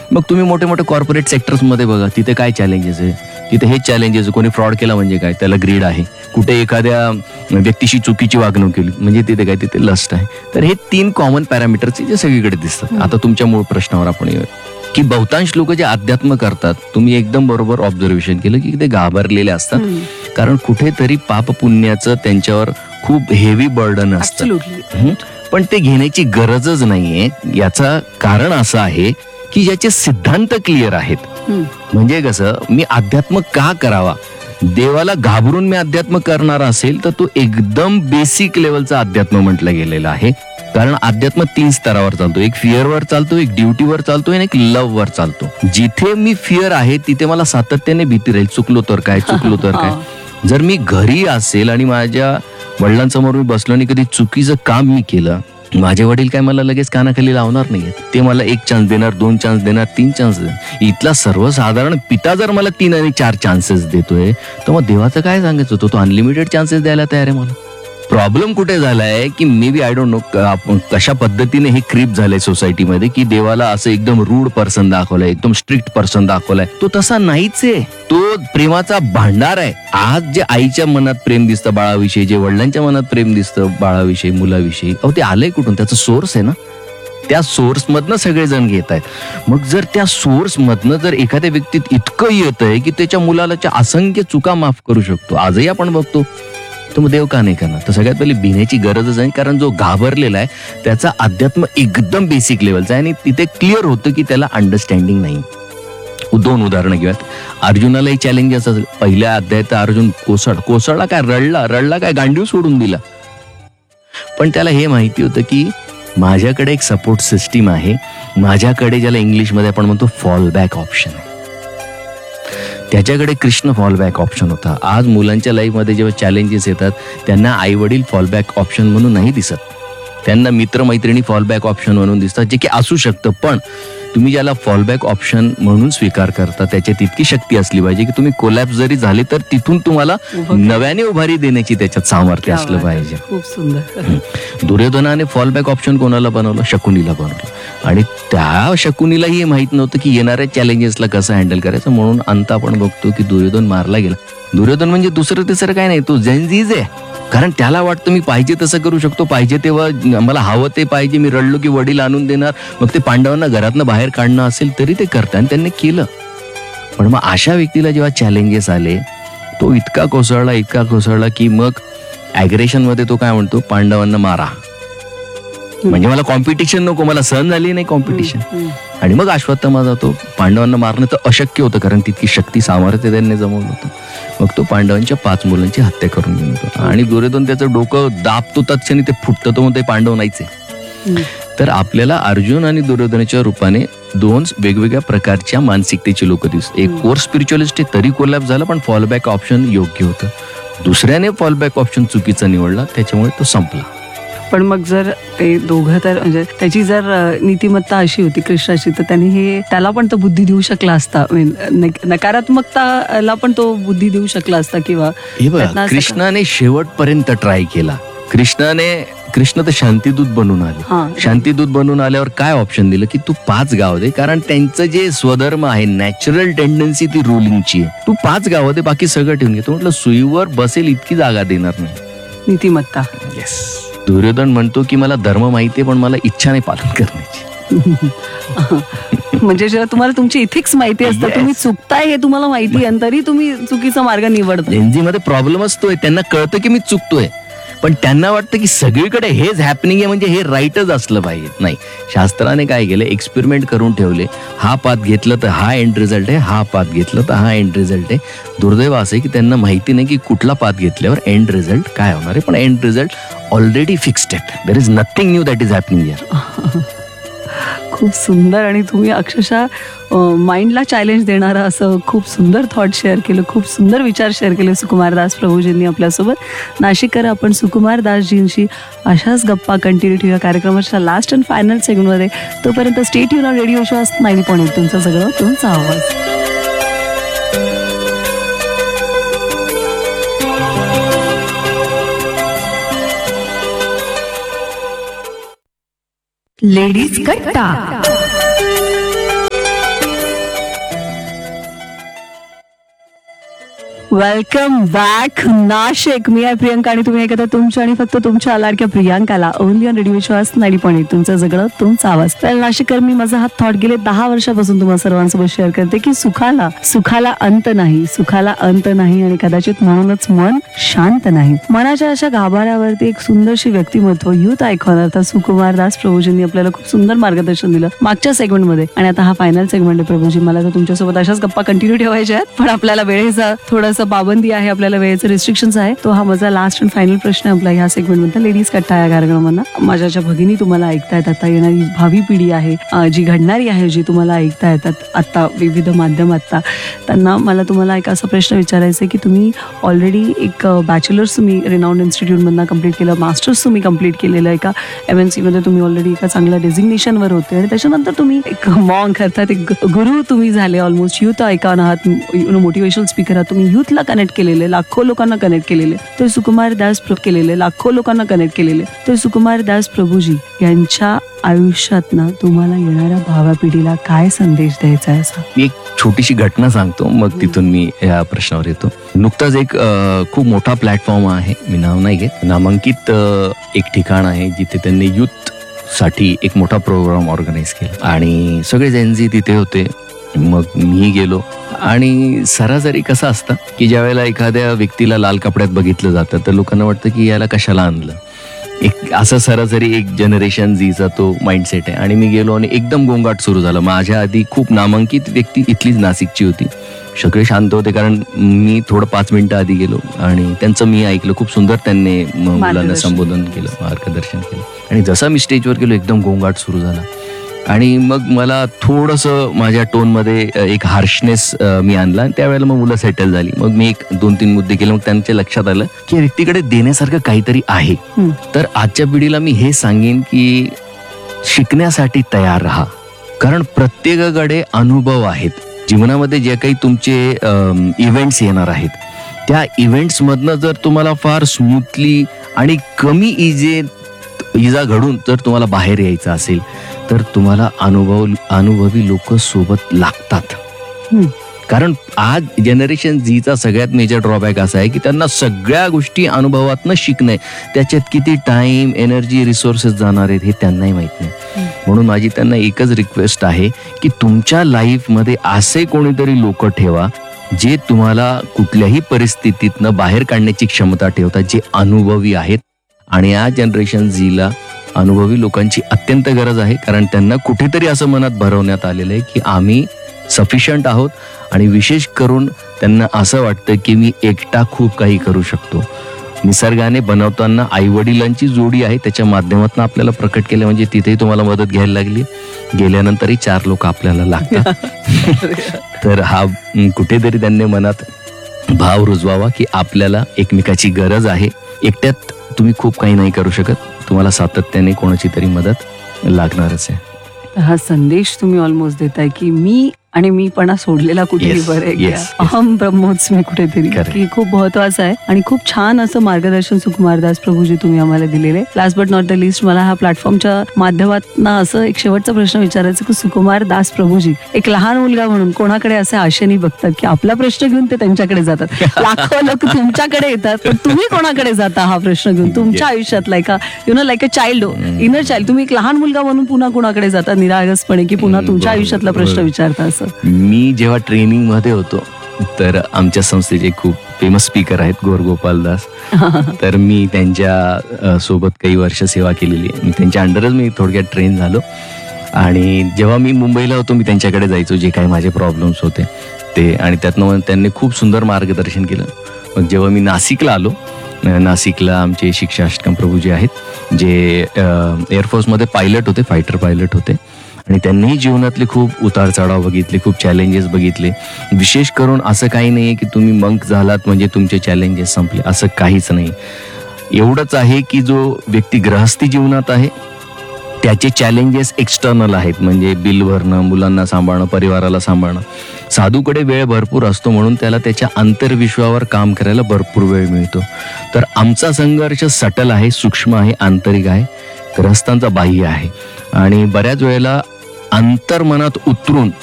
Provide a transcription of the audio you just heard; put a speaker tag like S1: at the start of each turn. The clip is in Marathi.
S1: मग तुम्ही मोठे मोठे कॉर्पोरेट सेक्टर्समध्ये बघा, तिथे काय चॅलेंजेस आहे, तिथे हेच चॅलेंजेस आहे. कोणी फ्रॉड केला म्हणजे काय, त्याला ग्रीड आहे. कुठे एखाद्या व्यक्तीशी चुकीची वागणूक केली म्हणजे तिथे काय, तिथे लस्ट आहे. तर हे 3 कॉमन पॅरामीटर्स जे सगळीकडे दिसतात. आता तुमच्या मूळ प्रश्नावर आपण येऊया की बहुतांश लोक जे अध्यात्म करतात, तुम्ही एकदम बरोबर ऑब्झर्वेशन केलं की ते घाबरलेले असतात, कारण कुठेतरी पाप पुण्याचं त्यांच्यावर खूप हेवी बर्डन असतं. पण ते घेण्याची गरजच नाहीये. याचं कारण असं आहे की ज्याचे सिद्धांत क्लिअर आहेत. म्हणजे कसं, मी अध्यात्म का करावा, देवाला घाबरून मी अध्यात्म करणार असेल तर तो एकदम बेसिक लेवलचा अध्यात्म म्हटलं गेलेला आहे. कारण अध्यात्म 3 स्तरावर चालतो. एक फिअरवर चालतो, एक ड्युटीवर चालतो आणि एक लव्हवर चालतो. जिथे मी फिअर आहे तिथे मला सातत्याने भीती राहील, चुकलो तर काय, चुकलो तर काय. जर मी घरी असेल आणि माझ्या वडिलांसमोर मी बसलो आणि कधी चुकीचं काम मी केलं, माझे वडील काय मला लगेच कानाखाली लावणार नाहीये. ते मला 1 चान्स देणार, 2 चान्स देणार, 3 चान्स देणार. इथला सर्वसाधारण पिता जर मला 3 आणि 4 चान्सेस देतोय, तर मग देवाचं काय सांगायचं होतं, तो अनलिमिटेड चान्सेस द्यायला तयार आहे मला. प्रॉब्लेम कुठे झालाय की may B I don't know आपण कशा पद्धतीने हे क्रिप झालंय सोसायटीमध्ये, की देवाला असं एकदम रूड पर्सन दाखवलंय, एकदम स्ट्रिक्ट पर्सन दाखवलाय. तो तसा नाहीच आहे. तो प्रेमाचा भांडार आहे. आज जे आईच्या मनात प्रेम दिसतं बाळाविषयी, जे वडिलांच्या मनात प्रेम दिसतं बाळाविषयी, मुलाविषयी, अहो ते आलंय कुठून, त्याचं सोर्स आहे ना. त्या सोर्स मधनं सगळेजण घेत आहेत. मग जर त्या सोर्स मधनं जर एखाद्या व्यक्तीत इतकं येतंय की त्याच्या मुलाला असंख्य चुका माफ करू शकतो, आजही आपण बघतो, तर मग देव का नाही करणार. तर सगळ्यात पहिली भिण्याची गरजच नाही, कारण जो घाबरलेला आहे त्याचा अध्यात्म एकदम बेसिक लेवलचा आहे आणि तिथे क्लिअर होतं की त्याला अंडरस्टँडिंग नाही. 2 उदाहरणं घेऊयात. अर्जुनालाही चॅलेंजेस असेल. पहिल्या अध्यायात अर्जुन कोसळला काय, रडला काय, गांडीव सोडून दिला. पण त्याला हे माहिती होतं की माझ्याकडे एक सपोर्ट सिस्टीम आहे, माझ्याकडे ज्याला इंग्लिशमध्ये आपण म्हणतो फॉल बॅक ऑप्शन आहे. त्याच्याकडे कृष्ण फॉल बॅक ऑप्शन होता. आज मुलांच्या लाईफमध्ये जेव्हा चॅलेंजेस येतात त्यांना आई वडील फॉल बॅक ऑप्शन म्हणून नाही दिसत, त्यांना मित्रमैत्रिणी फॉल बॅक ऑप्शन म्हणून दिसतात, जे की असू शकतं. पण तुम्ही ज्याला फॉल बॅक ऑप्शन म्हणून स्वीकार करता त्याच्यात तितकी शक्ती असली पाहिजे की तुम्ही कोलॅप्स जरी झाले तर तिथून तुम्हाला नव्याने उभारी देण्याची त्याच्यात सामर्थ्य असलं पाहिजे.
S2: खूप सुंदर.
S1: दुर्योधनाने फॉल बॅक ऑप्शन कोणाला बनवलं, शकुनीला बनवलं. आणि त्या शकुनीलाही हे माहित नव्हतं की येणाऱ्या चॅलेंजेसला कसं हँडल करायचं, म्हणून अंत आपण बघतो की दुर्योधन मारला गेला. दुर्योधन म्हणजे दुसरं तिसरं काय नाही, तो जैनजीज आहे. कारण त्याला वाटतं मी पाहिजे तसं करू शकतो, पाहिजे तेव्हा मला हवं ते पाहिजे, मी रडलो की वडील आणून देणार. मग ते पांडवांना घरातनं बाहेर काढणं असेल तरी ते करतात आणि त्यांनी केलं. पण मग अशा व्यक्तीला जेव्हा चॅलेंजेस आले, तो इतका कोसळला की मग ॲग्रेशन मध्ये तो काय म्हणतो, पांडवांना मारा, म्हणजे मला कॉम्पिटिशन नको, मला सहन झाली नाही कॉम्पिटिशन. आणि मग अश्वत्थामा जातो. पांडवांना मारणं तर अशक्य होतं कारण तितकी शक्ती सामर्थ्य त्यांनी जमवलं होतं. मग तो पांडवांच्या 5 मुलांची हत्या करून घेऊन येतो आणि दुर्योधन त्याचं डोकं दाबतो तत्क्षणी ते फुटतं, तो मग ते पांडव नाहीच आहे. तर आपल्याला अर्जुन आणि दुर्योधनाच्या रूपाने 2 वेगवेगळ्या प्रकारच्या मानसिकतेची लोक दिसतात. एक कोर स्पिरिच्युअलिस्ट तरी कोलॅप्स झाला पण फॉलबॅक ऑप्शन योग्य होतं. दुसऱ्याने फॉलबॅक ऑप्शन चुकीचा निवडला, त्याच्यामुळे तो संपला.
S2: पण मग जर ते दोघं तर म्हणजे त्याची जर नीतिमत्ता अशी होती कृष्णाची, तर त्यांनी त्याला पण तो बुद्धी देऊ शकला असता, नकारात्मकताला पण तो बुद्धी देऊ शकला असता. किंवा
S1: कृष्णाने शेवटपर्यंत ट्राय केला. कृष्ण तर शांतीदूत बनून आले. शांतीदूत बनून आल्यावर काय ऑप्शन दिलं की तू 5 गाव दे, कारण त्यांचं जे स्वधर्म आहे, नॅचरल टेंडन्सी ती रुलिंगची आहे. तू 5 गाव दे, बाकी सगळं ठेवून घे. तो म्हटलं सुईवर बसेल इतकी जागा देणार नाही.
S2: नीतिमत्ता.
S1: येस. दुर्योधन म्हणतो की मला धर्म माहितीये पण मला इच्छा नाही पालन करण्याची.
S2: म्हणजे जेव्हा तुम्हाला तुमची इथिक्स माहिती असतं, तुम्ही चुकताय हे तुम्हाला माहिती आहे तरी तुम्ही चुकीचा मार्ग निवडता.
S1: एनजी मध्ये प्रॉब्लेम असतोय, त्यांना कळतं की मी चुकतोय, पण त्यांना वाटतं की सगळीकडे हेच हॅपनिंग आहे म्हणजे हे राईटच असलं पाहिजे. नाही, शास्त्राने काय केलं, एक्सपेरिमेंट करून ठेवले. हा पाथ घेतलं तर हा एंड रिझल्ट आहे, हा पाथ घेतलं तर हा एंड रिझल्ट आहे. दुर्दैव असं आहे की त्यांना माहिती नाही की कुठला पाथ घेतल्यावर एंड रिझल्ट काय होणार आहे, पण एंड रिझल्ट ऑलरेडी फिक्स्ड आहे. There is nothing knew that is happening here.
S2: खूप सुंदर. आणि तुम्ही अक्षरशः माइंडला चॅलेंज देणारा असं खूप सुंदर थॉट शेअर केलं, खूप सुंदर विचार शेअर केले सुकुमारदास प्रभूजींनी आपल्यासोबत. नाशिककर, आपण सुकुमारदासजींशी अशाच गप्पा कंटिन्यू ठेवूया कार्यक्रमाच्या लास्ट अँड फायनल सेगमेंटमध्ये. तोपर्यंत stay tune on radio show 90.8 तुमचं सगळं, तुमचा आवाज.
S3: लेडीज कट्टा.
S2: Welcome back Nashik. मी आहे प्रियंका आणि तुम्ही ऐकता तुमच्या आणि फक्त तुमच्या लाडक्या प्रियांकाला ओनली ऑन रेडिओ विश्वास 90.8 तुमचं जगणं तुमचा आवाज. तर नाशिककर, मी माझा हा थॉट गेले 10 वर्षापासून तुम्हाला सर्वांसोबत शेअर करते की सुखाला अंत नाही, सुखाला अंत नाही आणि कदाचित म्हणूनच मन शांत नाही. मनाच्या अशा गाभाऱ्यावरती एक सुंदरशी व्यक्तिमत्व, युथ आयकॉन अर्थात सुकुमार दास प्रभूजींनी आपल्याला खूप सुंदर मार्गदर्शन दिलं मागच्या सेगमेंटमध्ये. आणि आता हा फायनल सेगमेंट आहे प्रभूजी. मला तर तुमच्यासोबत अशाच गप्पा कंटिन्यू ठेवायच्या आहेत, पण आपल्याला वेळेचा थोडासा पाबंदी आहे, आपल्याला वेळेचं रिस्ट्रिक्शन्स आहे. तो हा माझा लास्ट अँड फायनल प्रश्न आपला ह्या सेगमेंट मध्ये. लेडीज कट्टा या कार्यक्रमांना माझ्या ज्या भगिनी तुम्हाला ऐकतायत, आता येणारी भावी पिढी आहे जी घडणारी आहे, जी तुम्हाला ऐकता येतात आता विविध माध्यमात, त्यांना मला तुम्हाला एक असा प्रश्न विचारायचा आहे की तुम्ही ऑलरेडी एक बॅचलर्स तुम्ही रेनाउंड इन्स्टिट्यूट मधनं कम्प्लीट केलं, मास्टर्स तुम्ही कम्प्लीट केलेलं, एका MNC मध्ये तुम्ही ऑलरेडी एका चांगल्या डेझिग्नेशनवर होते आणि त्याच्यानंतर तुम्ही एक मॉन्क अर्थात एक गुरु तुम्ही झाले, ऑलमोस्ट युथ ऐकॉन आहात, मोटिवेशनल स्पीकर आहात, तुम्ही युथला कनेक्ट केलेले, लाखो लोकांना कनेक्ट केलेले, तर सुकुमार दास केलेले, लाखो लोकांना कनेक्ट केलेले. तर सुकुमार दास प्रभूजी यांच्या आयुष्यात ना तुम्हाला येणाऱ्या भावा पिढीला काय संदेश द्यायचा आहे असा?
S1: मी एक छोटीशी घटना सांगतो, मग तिथून मी या प्रश्नावर येतो. नुकताच एक खूप मोठा प्लॅटफॉर्म आहे, मी नाव नाही घेत, नामांकित एक ठिकाण आहे जिथे त्यांनी युथ साठी एक मोठा प्रोग्राम ऑर्गनाईज केला आणि सगळे जेनझी तिथे होते. मग मी गेलो आणि सरासरी कसं असतं की ज्या वेळेला एखाद्या व्यक्तीला लाल कपड्यात बघितलं जातं तर लोकांना वाटतं की याला कशाला आणलं, एक असं सरासरी एक जनरेशन झीचा तो माइंडसेट आहे. आणि मी गेलो आणि एकदम गोंगाट सुरू झाला. माझ्या आधी खूप नामांकित व्यक्ती इथलीच नाशिकची होती, सगळे शांत होते कारण मी थोडं 5 मिनिटं आधी गेलो आणि त्यांचं मी ऐकलं. खूप सुंदर त्यांनी मुलांना संबोधन केलं, मार्गदर्शन केलं. आणि जसा मी स्टेजवर गेलो एकदम गोंगाट सुरू झाला आणि मग मला थोडंसं माझ्या टोनमध्ये एक हार्शनेस मी आणला आणि त्यावेळेला मग मुलं सेटल झाली. मग मी 1-2-3 मुद्दे केले. मग त्यांच्या लक्षात आलं की या व्यक्तीकडे देण्यासारखं काहीतरी आहे. तर आजच्या पिढीला मी हे सांगेन की शिकण्यासाठी तयार राहा, कारण प्रत्येकाकडे अनुभव आहेत. जीवनामध्ये जे काही तुमचे इव्हेंट्स येणार आहेत त्या इव्हेंट्समधनं जर तुम्हाला फार स्मूथली आणि कमी इजा घडून जर तुम्हाला बाहेर यायचं असेल तर तुम्हाला अनुभवी लोक सोबत लागतात. कारण आज जनरेशन झीचा सगळ्यात मेजर ड्रॉबॅक असा आहे की त्यांना सगळ्या गोष्टी अनुभवातनं शिकणे, त्याच्यात किती टाइम, एनर्जी, रिसोर्सेस जाणार आहेत हे त्यांनाही माहित नाही. म्हणून माझी त्यांना एकच रिक्वेस्ट आहे की तुमच्या लाईफमध्ये असे कोणीतरी लोक ठेवा जे तुम्हाला कुठल्याही परिस्थितीतनं बाहेर काढण्याची क्षमता ठेवतात, जे अनुभवी आहेत. आणि या जनरेशन झीला अनुभवी लोकांची अत्यंत गरज आहे, कारण त्यांना कुठेतरी असं मनात भरवण्यात आलेलं आहे की आम्ही सफिशियंट आहोत आणि विशेष करून त्यांना असं वाटतं की मी एकटा खूप काही करू शकतो. निसर्गाने बनवताना आईवडिलांची जोडी आहे, त्याच्या माध्यमातून आपल्याला प्रकट केलं म्हणजे तिथेही तुम्हाला मदत घ्यायला लागली, गेल्यानंतरही 4 लोक आपल्याला लागतात. तर हा कुठेतरी त्यांनी मनात भाव रुजवावा की आपल्याला एकमेकाची गरज आहे. एकट्यात तुम्ही खूप काही नाही करू शकत, तुम्हाला सातत्याने कोणाची तरी मदत लागणारच आहे.
S2: हा संदेश तुम्ही ऑलमोस्ट देताय की मीपणा सोडलेला कुठेतरी बरं, अहम ब्रह्मोत्समी कुठेतरी, की खूप महत्वाचं आहे. आणि खूप छान असं मार्गदर्शन सुकुमार दास प्रभूजी तुम्ही आम्हाला दिलेले. Last but not the list, मला हा प्लॅटफॉर्मच्या माध्यमातून असं एक शेवटचा प्रश्न विचारायचा की सुकुमार दास प्रभूजी एक लहान मुलगा म्हणून कोणाकडे असे आशेने बघतात की आपला प्रश्न घेऊन ते त्यांच्याकडे जातात, लाखो लोक तुमच्याकडे येतात, पण तुम्ही कोणाकडे जाता हा प्रश्न घेऊन तुमच्या आयुष्यात like a child, inner child, तुम्ही एक लहान मुलगा म्हणून पुन्हा कोणाकडे जाता निरागसपणे की पुन्हा तुमच्या आयुष्यातला प्रश्न विचारता? असं
S1: मी जेव्हा ट्रेनिंग मध्ये होतो तर आमच्या संस्थेचे खूप फेमस स्पीकर आहेत गोरगोपाल दास, तर मी त्यांच्या सोबत काही वर्ष सेवा केलेली आहे. मी त्यांच्या अंडरच मी थोडक्यात ट्रेन झालो. आणि जेव्हा मी मुंबईला होतो मी त्यांच्याकडे जायचो, जे काही माझे प्रॉब्लेम्स होते ते, आणि त्यातनं त्यांनी खूप सुंदर मार्गदर्शन केलं. मग जेव्हा मी नाशिकला आलो, नाशिकला आमचे शिक्षा अष्टकम प्रभूजी आहेत जे एअरफोर्समध्ये पायलट होते, फायटर पायलट होते. आणि त्यांनीही जीवनातले खूप उतार चढाव बघितले, खूप चॅलेंजेस बघितले. विशेष करून असं काही नाही आहे की तुम्ही मंक झालात म्हणजे तुमचे चॅलेंजेस संपले, असं काहीच नाही. एवढंच आहे की जो व्यक्ती गृहस्थी जीवनात आहे त्याचे चॅलेंजेस एक्सटर्नल आहेत, म्हणजे बिल भरणं, मुलांना सांभाळणं, परिवाराला सांभाळणं. साधूकडे वेळ भरपूर असतो म्हणून त्याला त्याच्या अंतर्विश्वावर काम करायला भरपूर वेळ मिळतो. तर आमचा संघर्ष सटल आहे, सूक्ष्म आहे, आंतरिक आहे, ग्रहस्थांचा बाह्य आहे. आणि बऱ्याच वेळेला अंतर्मनात उतरून